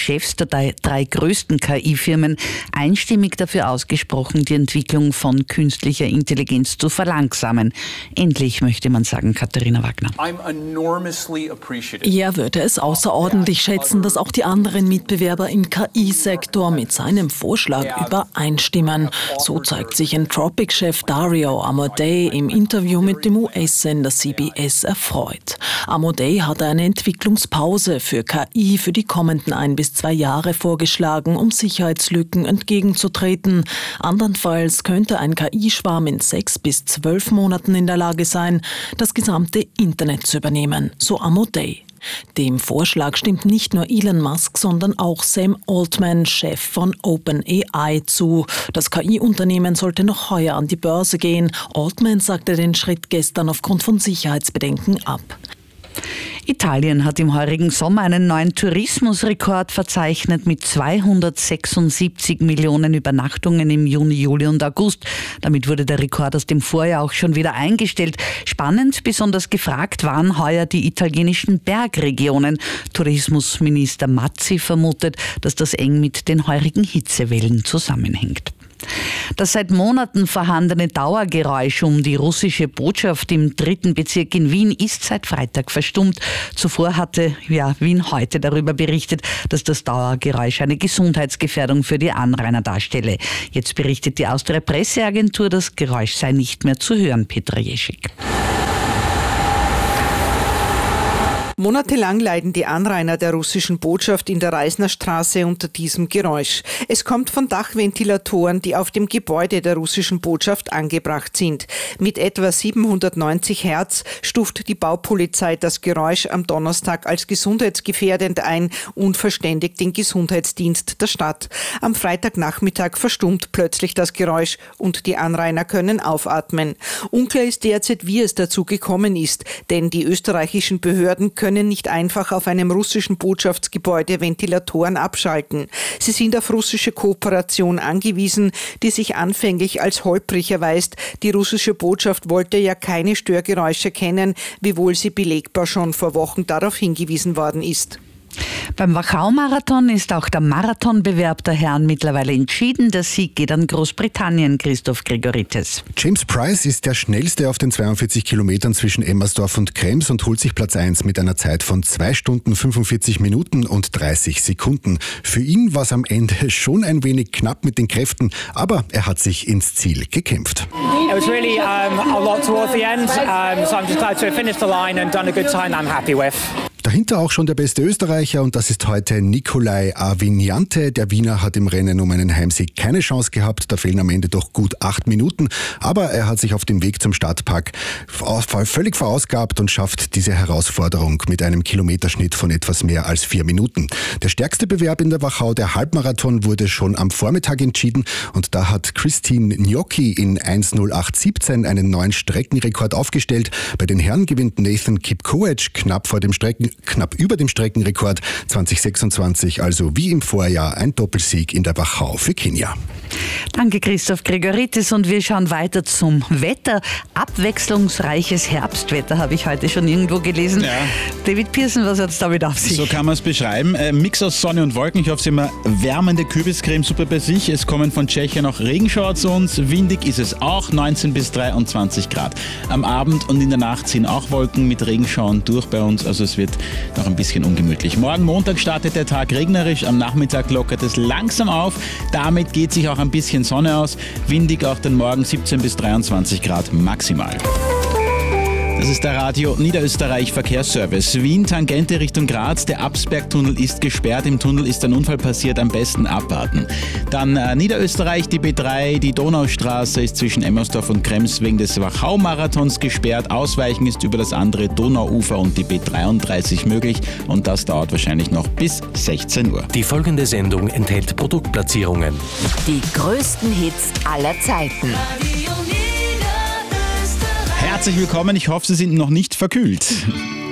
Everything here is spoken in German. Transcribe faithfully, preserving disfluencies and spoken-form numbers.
Chefs der drei größten K I-Firmen einstimmig dafür ausgesprochen, die Entwicklung von künstlicher Intelligenz zu verlangsamen. Endlich, möchte man sagen, Katharina Wagner. Er würde es außerordentlich schätzen, dass auch die anderen Mitbewerber im K I-Sektor mit seinem Vorschlag übereinstimmen. So zeigt sich Anthropic-Chef Dario Amodei im Interview mit dem U S-Sender C B S erfreut. Amodei hatte eine Entwicklungspause für K I für die kommenden ein bis zwei Jahre vorgeschlagen, um Sicherheitslücken entgegenzutreten. Andernfalls könnte ein K I-Schwarm in sechs bis zwölf Monaten in der Lage sein, das gesamte Internet zu übernehmen, so Amodei. Dem Vorschlag stimmt nicht nur Elon Musk, sondern auch Sam Altman, Chef von OpenAI, zu. Das K I-Unternehmen sollte noch heuer an die Börse gehen. Altman sagte den Schritt gestern aufgrund von Sicherheitsbedenken ab. Italien hat im heurigen Sommer einen neuen Tourismusrekord verzeichnet mit zweihundertsechsundsiebzig Millionen Übernachtungen im Juni, Juli und August. Damit wurde der Rekord aus dem Vorjahr auch schon wieder eingestellt. Spannend, besonders gefragt waren heuer die italienischen Bergregionen. Tourismusminister Mazzi vermutet, dass das eng mit den heurigen Hitzewellen zusammenhängt. Das seit Monaten vorhandene Dauergeräusch um die russische Botschaft im dritten Bezirk in Wien ist seit Freitag verstummt. Zuvor hatte ja, Wien heute darüber berichtet, dass das Dauergeräusch eine Gesundheitsgefährdung für die Anrainer darstelle. Jetzt berichtet die Austria Presseagentur, das Geräusch sei nicht mehr zu hören. Petra Jeschik. Monatelang leiden die Anrainer der russischen Botschaft in der Reisner Straße unter diesem Geräusch. Es kommt von Dachventilatoren, die auf dem Gebäude der russischen Botschaft angebracht sind. Mit etwa siebenhundertneunzig Hertz stuft die Baupolizei das Geräusch am Donnerstag als gesundheitsgefährdend ein und verständigt den Gesundheitsdienst der Stadt. Am Freitagnachmittag verstummt plötzlich das Geräusch und die Anrainer können aufatmen. Unklar ist derzeit, wie es dazu gekommen ist, denn die österreichischen Behörden können können nicht einfach auf einem russischen Botschaftsgebäude Ventilatoren abschalten. Sie sind auf russische Kooperation angewiesen, die sich anfänglich als holprig erweist. Die russische Botschaft wollte ja keine Störgeräusche kennen, wiewohl sie belegbar schon vor Wochen darauf hingewiesen worden ist. Beim Wachau-Marathon ist auch der Marathonbewerb der Herren mittlerweile entschieden. Der Sieg geht an Großbritannien, Christoph Gregoritis. James Price ist der schnellste auf den zweiundvierzig Kilometern zwischen Emmersdorf und Krems und holt sich Platz eins mit einer Zeit von zwei Stunden fünfundvierzig Minuten und dreißig Sekunden. Für ihn war es am Ende schon ein wenig knapp mit den Kräften, aber er hat sich ins Ziel gekämpft. It was really um, a lot towards the end, um, so I'm just glad to have finished the line and done a good time I'm happy with. Dahinter auch schon der beste Österreicher und das ist heute Nicolai Avignante. Der Wiener hat im Rennen um einen Heimsieg keine Chance gehabt, da fehlen am Ende doch gut acht Minuten, aber er hat sich auf dem Weg zum Stadtpark völlig verausgabt und schafft diese Herausforderung mit einem Kilometerschnitt von etwas mehr als vier Minuten. Der stärkste Bewerb in der Wachau, der Halbmarathon, wurde schon am Vormittag entschieden und da hat Christine Gnocchi in eins null acht siebzehn einen neuen Streckenrekord aufgestellt. Bei den Herren gewinnt Nathan Kipkoech knapp vor dem Strecken knapp über dem Streckenrekord zwanzig sechsundzwanzig, also wie im Vorjahr ein Doppelsieg in der Wachau für Kenia. Danke Christoph Gregoritis und wir schauen weiter zum Wetter. Abwechslungsreiches Herbstwetter habe ich heute schon irgendwo gelesen. Ja. David Pearson, was hat es damit auf sich? So kann man es beschreiben. Äh, Mix aus Sonne und Wolken. Ich hoffe, Sie haben eine wärmende Kürbiscremesuppe bei sich. Es kommen von Tschechien auch Regenschauer zu uns. Windig ist es auch, neunzehn bis dreiundzwanzig Grad. Am Abend und in der Nacht ziehen auch Wolken mit Regenschauern durch bei uns. Also es wird noch ein bisschen ungemütlich. Morgen Montag startet der Tag regnerisch. Am Nachmittag lockert es langsam auf. Damit geht sich auch ein bisschen Sonne aus. Windig auch den Morgen, siebzehn bis dreiundzwanzig Grad maximal. Das ist der Radio Niederösterreich Verkehrsservice. Wien, Tangente Richtung Graz. Der Absbergtunnel ist gesperrt. Im Tunnel ist ein Unfall passiert. Am besten abwarten. Dann äh, Niederösterreich, die B drei. Die Donaustraße ist zwischen Emmersdorf und Krems wegen des Wachau-Marathons gesperrt. Ausweichen ist über das andere Donauufer und die B dreiunddreißig möglich. Und das dauert wahrscheinlich noch bis sechzehn Uhr. Die folgende Sendung enthält Produktplatzierungen. Die größten Hits aller Zeiten. Herzlich willkommen. Ich hoffe, Sie sind noch nicht verkühlt.